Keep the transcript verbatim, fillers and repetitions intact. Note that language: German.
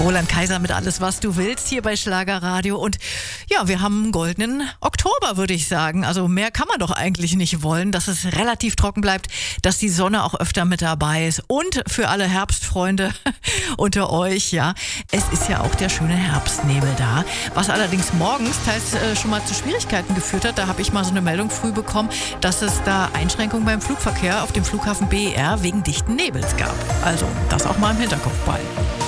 Roland Kaiser mit Alles, was du willst, hier bei Schlagerradio. Und ja, wir haben einen goldenen Oktober, würde ich sagen. Also mehr kann man doch eigentlich nicht wollen, dass es relativ trocken bleibt, dass die Sonne auch öfter mit dabei ist. Und für alle Herbstfreunde unter euch, ja, es ist ja auch der schöne Herbstnebel da. Was allerdings morgens teils äh, schon mal zu Schwierigkeiten geführt hat. Da habe ich mal so eine Meldung früh bekommen, dass es da Einschränkungen beim Flugverkehr auf dem Flughafen B E R wegen dichten Nebels gab. Also das auch mal im Hinterkopf behalten.